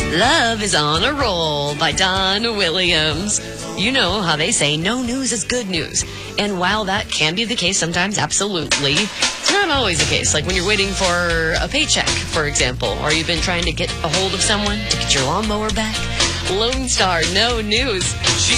Love is on a Roll by Don Williams. You know how they say no news is good news. And while that can be the case sometimes, absolutely, it's not always the case. Like when you're waiting for a paycheck, for example, or you've been trying to get a hold of someone to get your lawnmower back. Lone Star, no news.